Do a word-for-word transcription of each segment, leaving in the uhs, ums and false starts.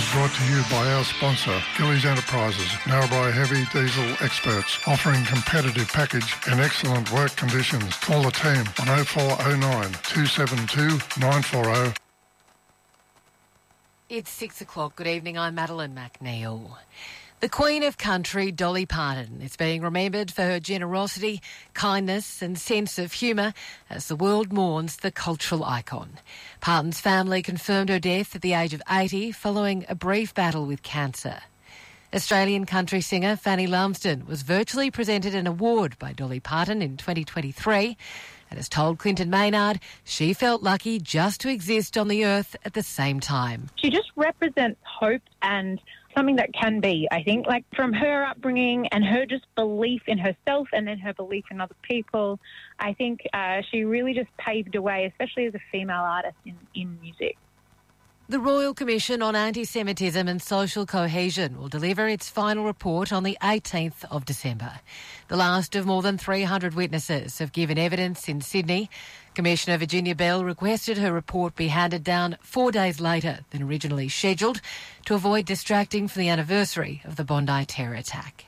brought to you by our sponsor, Gillies Enterprises, Narrabri Heavy Diesel experts, offering competitive package and excellent work conditions. Call the team on oh four oh nine, two seven two, nine four oh. It's six o'clock. Good evening. I'm Madeline McNeil. The Queen of Country, Dolly Parton, is being remembered for her generosity, kindness and sense of humour as the world mourns the cultural icon. Parton's family confirmed her death at the age of eighty following a brief battle with cancer. Australian country singer Fanny Lumsden was virtually presented an award by Dolly Parton in twenty twenty-three and has told Clinton Maynard she felt lucky just to exist on the earth at the same time. She just represents hope and something that can be, I think, like from her upbringing and her just belief in herself and then her belief in other people. I think uh, she really just paved a way, especially as a female artist in, in music. The Royal Commission on Anti-Semitism and Social Cohesion will deliver its final report on the eighteenth of December. The last of more than three hundred witnesses have given evidence in Sydney. Commissioner Virginia Bell requested her report be handed down four days later than originally scheduled to avoid distracting from the anniversary of the Bondi terror attack.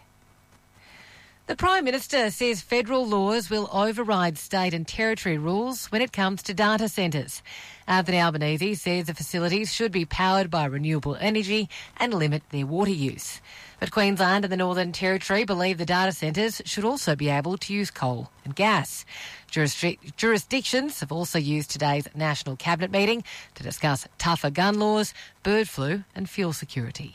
The Prime Minister says federal laws will override state and territory rules when it comes to data centres. Anthony Albanese says the facilities should be powered by renewable energy and limit their water use. But Queensland and the Northern Territory believe the data centres should also be able to use coal and gas. Jurisdic- jurisdictions have also used today's National Cabinet meeting to discuss tougher gun laws, bird flu and fuel security.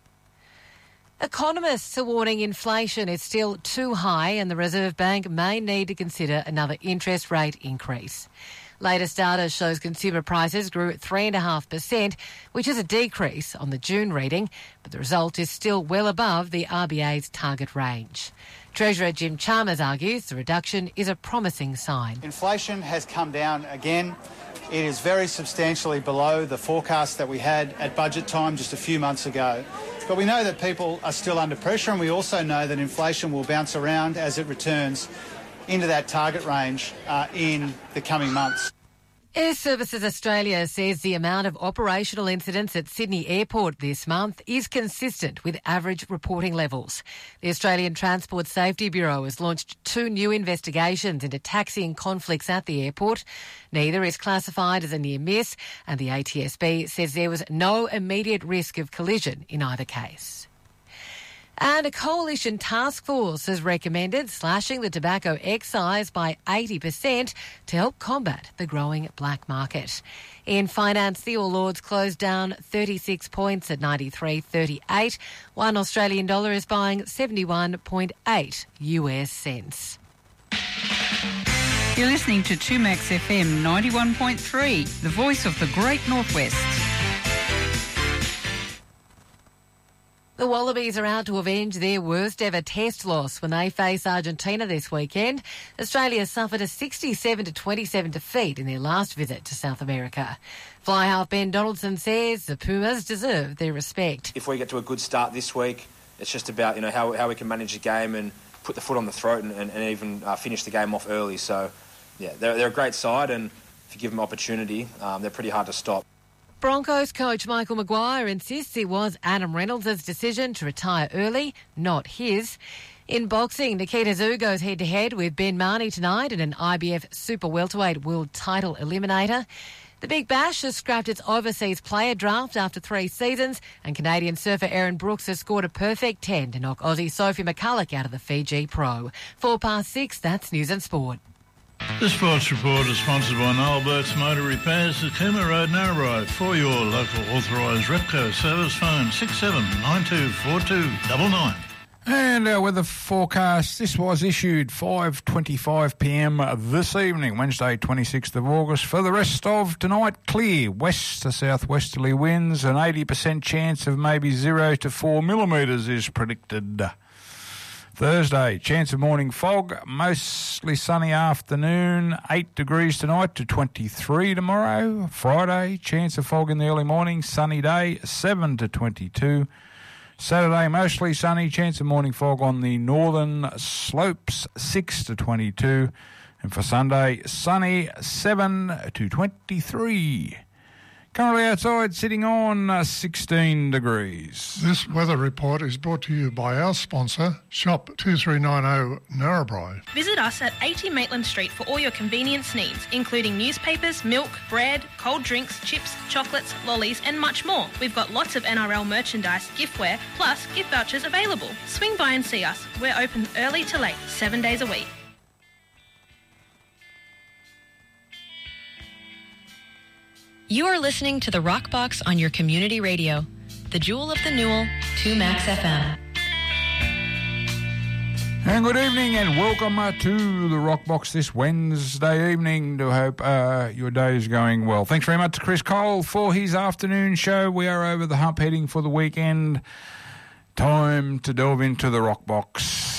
Economists are warning inflation is still too high and the Reserve Bank may need to consider another interest rate increase. Latest data shows consumer prices grew at three point five percent, which is a decrease on the June reading, but the result is still well above the R B A's target range. Treasurer Jim Chalmers argues the reduction is a promising sign. Inflation has come down again. It is very substantially below the forecast that we had at budget time just a few months ago. But we know that people are still under pressure, and we also know that inflation will bounce around as it returns into that target range uh, in the coming months. Air Services Australia says the amount of operational incidents at Sydney Airport this month is consistent with average reporting levels. The Australian Transport Safety Bureau has launched two new investigations into taxiing conflicts at the airport. Neither is classified as a near miss, and the A T S B says there was no immediate risk of collision in either case. And a coalition task force has recommended slashing the tobacco excise by eighty percent to help combat the growing black market. In finance, the All Ords closed down thirty-six points at ninety-three thirty-eight. One Australian dollar is buying seventy-one point eight U S cents. You're listening to two Max F M ninety-one point three, the voice of the Great Northwest. The Wallabies are out to avenge their worst ever test loss when they face Argentina this weekend. Australia suffered a sixty-seven to twenty-seven defeat in their last visit to South America. Fly half Ben Donaldson says the Pumas deserve their respect. If we get to a good start this week, it's just about, you know, how how we can manage the game and put the foot on the throat and, and, and even uh, finish the game off early. So, yeah, they're, they're a great side, and if you give them opportunity, um, they're pretty hard to stop. Broncos coach Michael Maguire insists it was Adam Reynolds' decision to retire early, not his. In boxing, Nikita Tszyu goes head-to-head with Ben Marnie tonight in an I B F Super Welterweight World Title Eliminator. The Big Bash has scrapped its overseas player draft after three seasons, and Canadian surfer Erin Brooks has scored a perfect ten to knock Aussie Sophie McCulloch out of the Fiji Pro. Four past six, that's News and Sport. The Sports Report is sponsored by Noel Burt's Motor Repairs at Cooma Road, Narrabri. For your local authorised Repco service, phone six seven nine two four two nine nine. And our weather forecast, this was issued five twenty-five p m this evening, Wednesday twenty-sixth of August. For the rest of tonight, clear west to southwesterly winds, an eighty percent chance of maybe zero to four millimetres is predicted. Thursday, chance of morning fog, mostly sunny afternoon, eight degrees tonight to twenty-three tomorrow. Friday, chance of fog in the early morning, sunny day, seven to twenty-two. Saturday, mostly sunny, chance of morning fog on the northern slopes, six to twenty-two. And for Sunday, sunny, seven to twenty-three. Currently outside sitting on uh, sixteen degrees. This weather report is brought to you by our sponsor, Shop two three nine zero Narrabri. Visit us at eighty Maitland Street for all your convenience needs, including newspapers, milk, bread, cold drinks, chips, chocolates, lollies and much more. We've got lots of N R L merchandise, giftware, plus gift vouchers available. Swing by and see us. We're open early to late, seven days a week. You are listening to the Rock Box on your community radio, the jewel of the Newell, two Max F M. And good evening and welcome uh, to the Rock Box this Wednesday evening. Do hope uh, your day is going well. Thanks very much to Chris Cole for his afternoon show. We are over the hump heading for the weekend. Time to delve into the Rock Box.